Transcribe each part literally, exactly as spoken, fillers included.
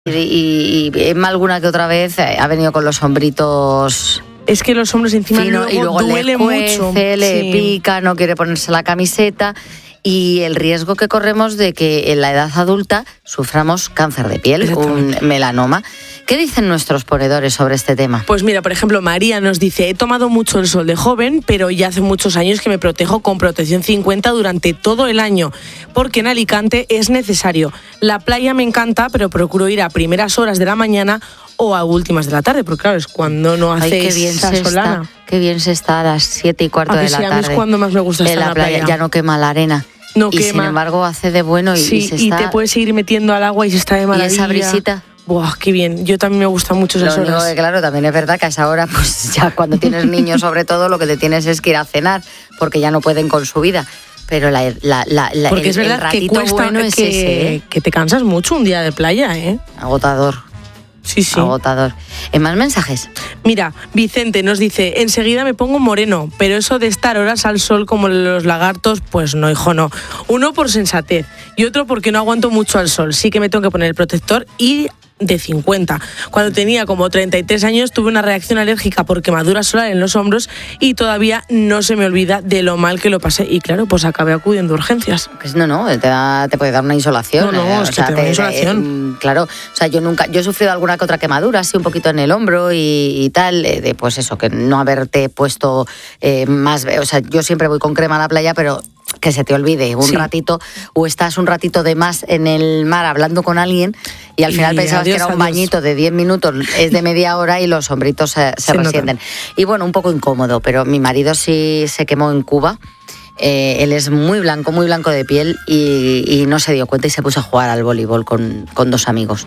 Y, y, y Emma alguna que otra vez ha venido con los hombritos. Es que los hombros encima fino, luego y luego duele le cuece, mucho. le Sí. pica, no quiere ponerse la camiseta. Y el riesgo que corremos de que en la edad adulta suframos cáncer de piel, un melanoma. ¿Qué dicen nuestros ponedores sobre este tema? Pues mira, por ejemplo, María nos dice: he tomado mucho el sol de joven, pero ya hace muchos años que me protejo con protección cincuenta durante todo el año, porque en Alicante es necesario. La playa me encanta, pero procuro ir a primeras horas de la mañana o a últimas de la tarde, porque claro, es cuando no hace Ay, qué bien esa se solana. Está, qué bien se está a las siete y cuarto de la sí, tarde. A mí es cuando más me gusta estar en la, en la playa. playa. Ya no quema la arena. No y quema. sin embargo hace de bueno y, sí, y se y está... te puedes seguir metiendo al agua y se está de maravilla. ¿Y esa brisita? Buah, qué bien. Yo también me gustan mucho esas Lo único horas. que, claro, también es verdad que a esa hora, pues ya cuando tienes niños, sobre todo, lo que te tienes es que ir a cenar, porque ya no pueden con su vida. Pero la, la, la, la, porque el, es verdad el ratito que cuesta bueno que, es ese, ¿eh? que te cansas mucho un día de playa, ¿eh? Agotador. Sí, sí. Agotador. ¿En más mensajes? Mira, Vicente nos dice: enseguida me pongo moreno, pero eso de estar horas al sol como los lagartos, pues no, hijo, no. Uno por sensatez y otro porque no aguanto mucho al sol. Sí que me tengo que poner el protector y de cincuenta. Cuando tenía como treinta y tres años tuve una reacción alérgica por quemadura solar en los hombros y todavía no se me olvida de lo mal que lo pasé. Y claro, pues acabé acudiendo a urgencias. Pues no, no, te, da, te puede dar una insolación. No, no, eh, es o que sea, te da te, una insolación. Eh, claro, o sea, yo nunca, yo he sufrido alguna que otra quemadura, así un poquito en el hombro y, y tal, eh, de pues eso, que no haberte puesto eh, más, o sea, yo siempre voy con crema a la playa, pero que se te olvide un sí. ratito, o estás un ratito de más en el mar hablando con alguien y al final y pensabas adiós, que era un adiós. bañito de diez minutos, es de media hora y los hombritos se, se, se resienten. Nota. Y bueno, un poco incómodo, pero mi marido sí se quemó en Cuba. Eh, él es muy blanco, muy blanco de piel y, y no se dio cuenta y se puso a jugar al voleibol con, con dos amigos.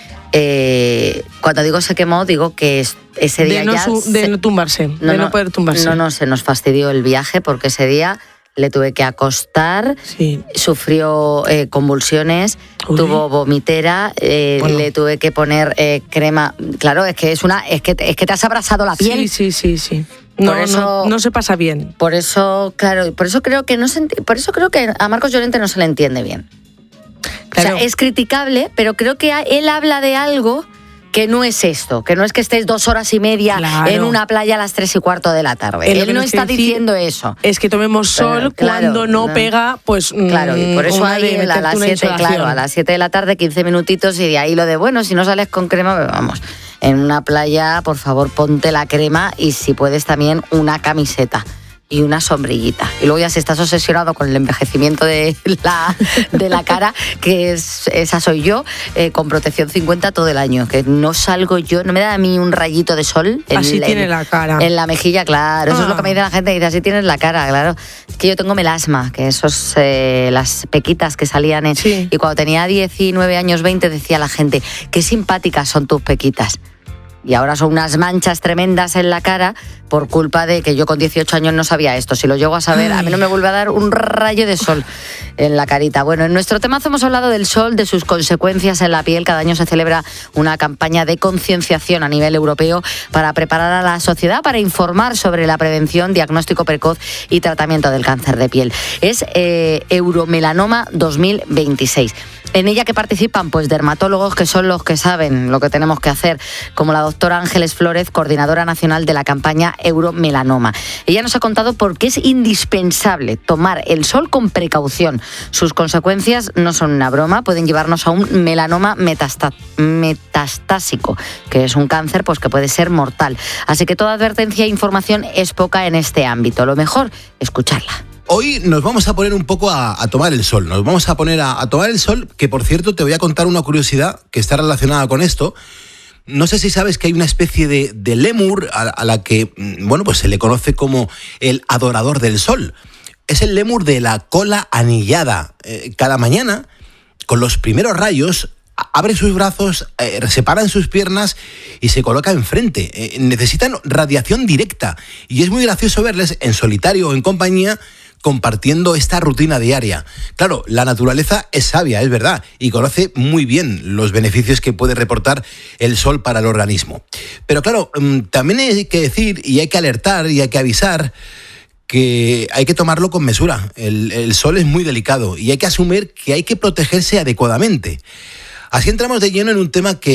Eh, cuando digo se quemó, digo que ese día de no ya... Su, de se, no tumbarse, no, de no, no poder tumbarse. No, no, se nos fastidió el viaje porque ese día... le tuve que acostar, sí. sufrió eh, convulsiones, Uy. tuvo vomitera, eh, bueno. le tuve que poner eh, crema. Claro, es que es una, es que es que te has abrazado la piel. Sí, sí, sí, sí. No, por eso, no, no se pasa bien. Por eso, claro, por eso creo que no se, por eso creo que a Marcos Llorente no se le entiende bien. Claro. O sea, es criticable, pero creo que él habla de algo que no es esto, que no es que estés dos horas y media claro. en una playa a las tres y cuarto de la tarde. Él no está diciendo eso. Es que tomemos sol Pero, claro, cuando no, no pega, pues claro, y por eso ahí a las siete, claro, a las siete de la tarde, quince minutitos, y de ahí lo de bueno, si no sales con crema, vamos, en una playa, por favor, ponte la crema y si puedes también una camiseta. Y una sombrillita. Y luego ya si estás obsesionado con el envejecimiento de la, de la cara, que es, esa soy yo, eh, con protección cincuenta todo el año, que no salgo yo, no me da a mí un rayito de sol. En, así en, tiene la cara. En la mejilla, claro. Ah. Eso es lo que me dice la gente, dice, así tienes la cara, claro. Es que yo tengo melasma, que esos, eh, las pequitas que salían en... Sí. Y cuando tenía diecinueve años, veinte, decía la gente, qué simpáticas son tus pequitas. Y ahora son unas manchas tremendas en la cara por culpa de que yo con dieciocho años no sabía esto. Si lo llego a saber, Ay. a mí no me vuelve a dar un rayo de sol en la carita. Bueno, en nuestro temazo hemos hablado del sol, de sus consecuencias en la piel. Cada año se celebra una campaña de concienciación a nivel europeo para preparar a la sociedad, para informar sobre la prevención, diagnóstico precoz y tratamiento del cáncer de piel. Es eh, Euromelanoma dos mil veintiséis. En ella que participan pues dermatólogos que son los que saben lo que tenemos que hacer, como la doctora Ángeles Flórez, coordinadora nacional de la campaña Euromelanoma. Ella nos ha contado por qué es indispensable tomar el sol con precaución. Sus consecuencias no son una broma, pueden llevarnos a un melanoma metastá- metastásico, que es un cáncer pues que puede ser mortal. Así que toda advertencia e información es poca en este ámbito. Lo mejor, escucharla. Hoy nos vamos a poner un poco a, a tomar el sol, nos vamos a poner a, a tomar el sol, que por cierto te voy a contar una curiosidad que está relacionada con esto. No sé si sabes que hay una especie de, de lémur a, a la que, bueno, pues se le conoce como el adorador del sol. Es el lémur de la cola anillada. Eh, cada mañana, con los primeros rayos, abre sus brazos, eh, separan sus piernas y se coloca enfrente. Eh, necesitan radiación directa y es muy gracioso verles en solitario o en compañía compartiendo esta rutina diaria. Claro, la naturaleza es sabia, es verdad, y conoce muy bien los beneficios que puede reportar el sol para el organismo. Pero claro, también hay que decir y hay que alertar y hay que avisar que hay que tomarlo con mesura. El, el sol es muy delicado y hay que asumir que hay que protegerse adecuadamente. Así entramos de lleno en un tema que